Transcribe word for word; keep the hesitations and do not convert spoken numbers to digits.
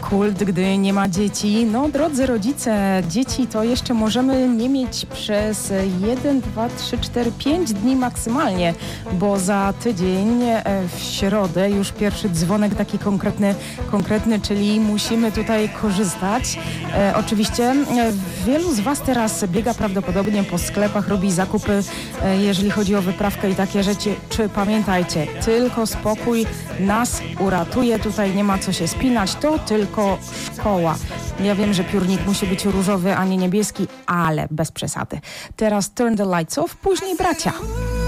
kult, gdy nie ma dzieci. No, drodzy rodzice, dzieci to jeszcze możemy nie mieć przez jeden, dwa, trzy, cztery, pięć dni maksymalnie, bo za tydzień w środę już pierwszy dzwonek taki konkretny, konkretny, czyli musimy tutaj korzystać. E, oczywiście wielu z Was teraz biega prawdopodobnie po sklepach, robi zakupy, e, jeżeli chodzi o wyprawkę i takie rzeczy. Czy pamiętajcie, tylko spokój nas uratuje, tutaj nie ma co się spinać, to tylko szkoła. Ja wiem, że piórnik musi być różowy, a nie niebieski, ale bez przesady. Teraz Turn the Lights Off, później Bracia.